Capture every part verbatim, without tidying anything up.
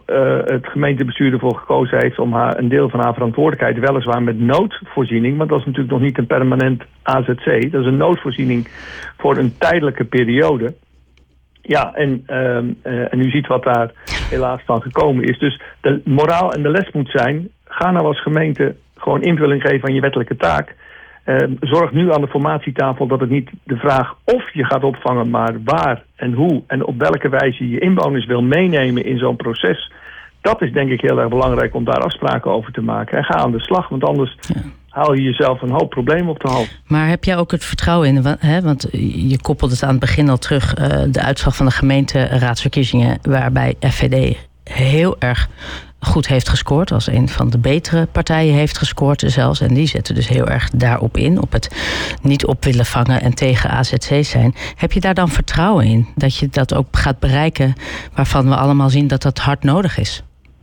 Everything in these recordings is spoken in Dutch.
uh, het gemeentebestuur ervoor gekozen heeft om haar een deel van haar verantwoordelijkheid, weliswaar met noodvoorziening, want dat is natuurlijk nog niet een permanent A Z C, dat is een noodvoorziening voor een tijdelijke periode. Ja, en, uh, uh, en u ziet wat daar helaas van gekomen is. Dus de moraal en de les moet zijn, ga nou als gemeente gewoon invulling geven aan je wettelijke taak. Uh, zorg nu aan de formatietafel dat het niet de vraag of je gaat opvangen, maar waar en hoe en op welke wijze je je inwoners wil meenemen in zo'n proces. Dat is denk ik heel erg belangrijk om daar afspraken over te maken. En ga aan de slag, want anders ja. haal je jezelf een hoop problemen op de hals. Maar heb jij ook het vertrouwen in, hè? Want je koppelt het aan het begin al terug, uh, de uitslag van de gemeenteraadsverkiezingen, waarbij F V D heel erg goed heeft gescoord, als een van de betere partijen heeft gescoord zelfs. En die zetten dus heel erg daarop in, op het niet op willen vangen en tegen A Z C's zijn. Heb je daar dan vertrouwen in, dat je dat ook gaat bereiken, waarvan we allemaal zien dat dat hard nodig is?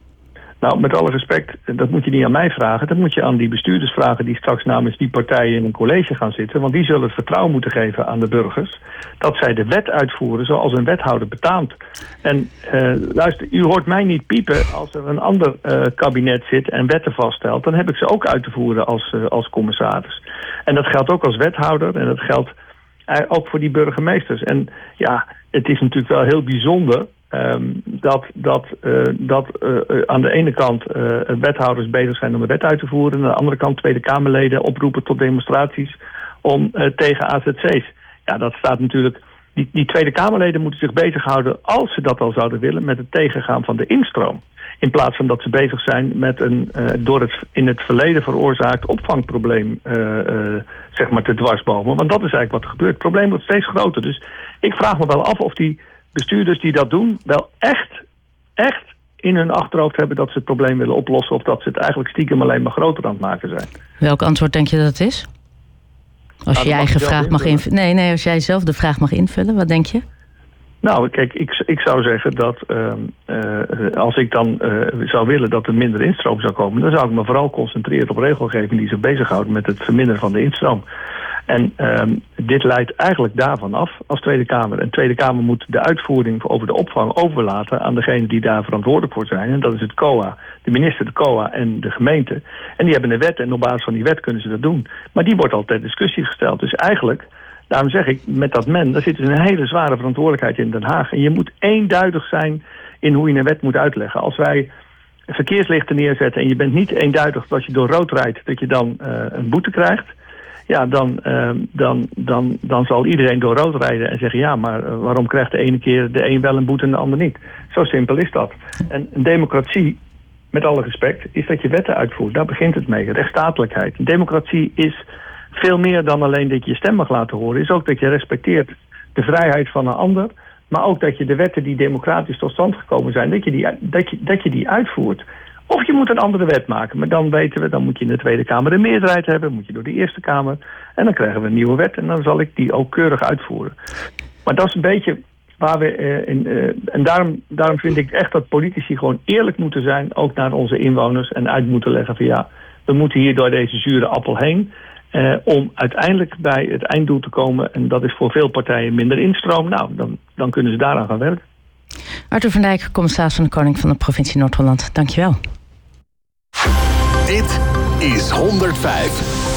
Nou, met alle respect, dat moet je niet aan mij vragen. Dat moet je aan die bestuurders vragen die straks namens die partijen in een college gaan zitten. Want die zullen het vertrouwen moeten geven aan de burgers dat zij de wet uitvoeren zoals een wethouder betaamt. En uh, luister, u hoort mij niet piepen als er een ander uh, kabinet zit en wetten vaststelt. Dan heb ik ze ook uit te voeren als, uh, als commissaris. En dat geldt ook als wethouder en dat geldt uh, ook voor die burgemeesters. En ja, het is natuurlijk wel heel bijzonder Um, dat, dat, uh, dat uh, aan de ene kant uh, wethouders bezig zijn om de wet uit te voeren. En aan de andere kant Tweede Kamerleden oproepen tot demonstraties om uh, tegen A Z C's. Ja, dat staat natuurlijk. Die, die Tweede Kamerleden moeten zich bezighouden, als ze dat al zouden willen, met het tegengaan van de instroom. In plaats van dat ze bezig zijn met een uh, door het in het verleden veroorzaakt opvangprobleem uh, uh, zeg maar te dwarsbomen. Want dat is eigenlijk wat er gebeurt. Het probleem wordt steeds groter. Dus ik vraag me wel af of die bestuurders die dat doen wel echt, echt in hun achterhoofd hebben dat ze het probleem willen oplossen, of dat ze het eigenlijk stiekem alleen maar groter aan het maken zijn. Welk antwoord denk je dat het is? Als nou, je eigen vraag mag invullen. Nee, nee, als jij zelf de vraag mag invullen, wat denk je? Nou, kijk, ik, ik zou zeggen dat uh, uh, als ik dan uh, zou willen dat er minder instroom zou komen, dan zou ik me vooral concentreren op regelgeving die zich bezighoudt met het verminderen van de instroom. En um, dit leidt eigenlijk daarvan af als Tweede Kamer. En de Tweede Kamer moet de uitvoering over de opvang overlaten aan degene die daar verantwoordelijk voor zijn. En dat is het C O A, de minister, de C O A en de gemeente. En die hebben een wet en op basis van die wet kunnen ze dat doen. Maar die wordt altijd discussie gesteld. Dus eigenlijk, daarom zeg ik, met dat men, daar zit dus een hele zware verantwoordelijkheid in Den Haag. En je moet eenduidig zijn in hoe je een wet moet uitleggen. Als wij verkeerslichten neerzetten en je bent niet eenduidig dat als je door rood rijdt, dat je dan uh, een boete krijgt. Ja, dan, uh, dan, dan, dan zal iedereen door rood rijden en zeggen, ja, maar uh, waarom krijgt de ene keer de een wel een boete en de ander niet? Zo simpel is dat. En een democratie, met alle respect, is dat je wetten uitvoert. Daar begint het mee, rechtsstatelijkheid. Een democratie is veel meer dan alleen dat je je stem mag laten horen. Is ook dat je respecteert de vrijheid van een ander, maar ook dat je de wetten die democratisch tot stand gekomen zijn, dat je die, dat je, dat je die uitvoert. Of je moet een andere wet maken. Maar dan weten we, dan moet je in de Tweede Kamer een meerderheid hebben. Moet je door de Eerste Kamer. En dan krijgen we een nieuwe wet. En dan zal ik die ook keurig uitvoeren. Maar dat is een beetje waar we... Uh, in, uh, en daarom, daarom vind ik echt dat politici gewoon eerlijk moeten zijn. Ook naar onze inwoners. En uit moeten leggen van ja, we moeten hier door deze zure appel heen. Uh, om uiteindelijk bij het einddoel te komen. En dat is voor veel partijen minder instroom. Nou, dan, dan kunnen ze daaraan gaan werken. Arthur van Dijk, commissaris van de Koning van de provincie Noord-Holland. Dankjewel. Dit is honderdvijf.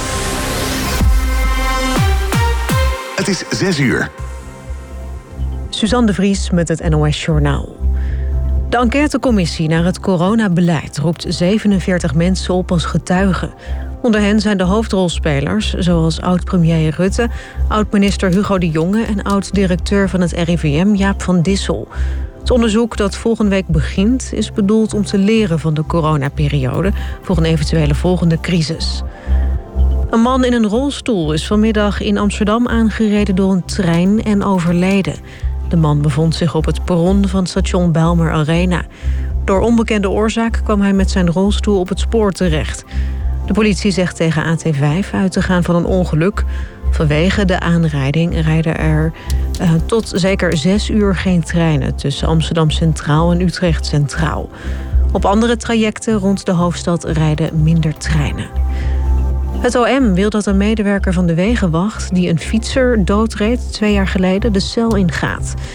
Het is zes uur. Suzanne de Vries met het N O S Journaal. De enquêtecommissie naar het coronabeleid roept zevenenveertig mensen op als getuigen. Onder hen zijn de hoofdrolspelers, zoals oud-premier Rutte, oud-minister Hugo de Jonge en oud-directeur van het R I V M Jaap van Dissel. Het onderzoek dat volgende week begint is bedoeld om te leren van de coronaperiode voor een eventuele volgende crisis. Een man in een rolstoel is vanmiddag in Amsterdam aangereden door een trein en overleden. De man bevond zich op het perron van station Bijlmer Arena. Door onbekende oorzaak kwam hij met zijn rolstoel op het spoor terecht. De politie zegt tegen A T vijf uit te gaan van een ongeluk. Vanwege de aanrijding rijden er uh, tot zeker zes uur geen treinen tussen Amsterdam Centraal en Utrecht Centraal. Op andere trajecten rond de hoofdstad rijden minder treinen. Het O M wil dat een medewerker van de Wegenwacht die een fietser doodreed twee jaar geleden de cel ingaat.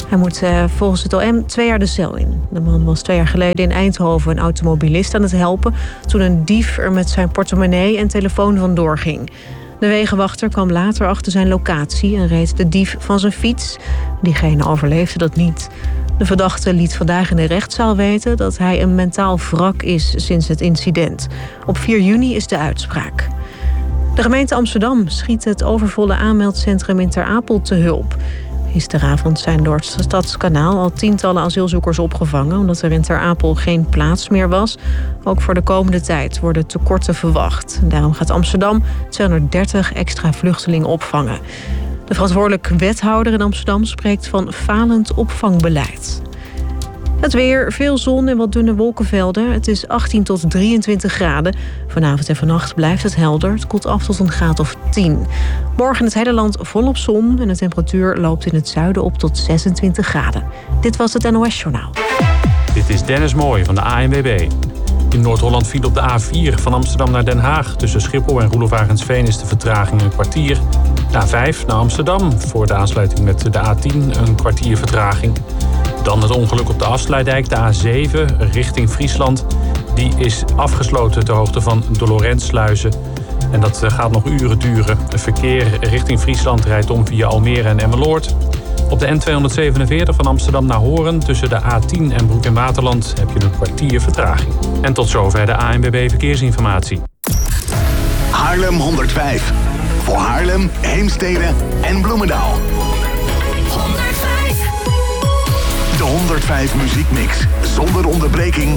Hij moet uh, volgens het O M twee jaar de cel in. De man was twee jaar geleden in Eindhoven een automobilist aan het helpen toen een dief er met zijn portemonnee en telefoon vandoor ging. De wegenwachter kwam later achter zijn locatie en reed de dief van zijn fiets. Diegene overleefde dat niet. De verdachte liet vandaag in de rechtszaal weten dat hij een mentaal wrak is sinds het incident. Op vier juni is de uitspraak. De gemeente Amsterdam schiet het overvolle aanmeldcentrum in Ter Apel te hulp. Gisteravond zijn door het Stadskanaal al tientallen asielzoekers opgevangen omdat er in Ter Apel geen plaats meer was. Ook voor de komende tijd worden tekorten verwacht. Daarom gaat Amsterdam tweehonderddertig extra vluchtelingen opvangen. De verantwoordelijk wethouder in Amsterdam spreekt van falend opvangbeleid. Het weer, veel zon en wat dunne wolkenvelden. Het is achttien tot drieëntwintig graden. Vanavond en vannacht blijft het helder. Het koelt af tot een graad of tien. Morgen in het hele land volop zon en de temperatuur loopt in het zuiden op tot zesentwintig graden. Dit was het N O S Journaal. Dit is Dennis Mooij van de A N W B. In Noord-Holland viel op de A vier van Amsterdam naar Den Haag. Tussen Schiphol en Roelof-Arendsveen is de vertraging een kwartier. De A vijf naar Amsterdam voor de aansluiting met de A tien een kwartier vertraging. Dan het ongeluk op de Afsluitdijk, de A zeven richting Friesland. Die is afgesloten ter hoogte van de Lorentsluizen. En dat gaat nog uren duren. Het verkeer richting Friesland rijdt om via Almere en Emmeloord. Op de N tweehonderdzevenenveertig van Amsterdam naar Hoorn tussen de A tien en Broek in Waterland heb je een kwartier vertraging. En tot zover de A N W B Verkeersinformatie. Haarlem honderdvijf. Voor Haarlem, Heemstede en Bloemendaal. honderdvijf. De honderdvijf muziekmix. Zonder onderbreking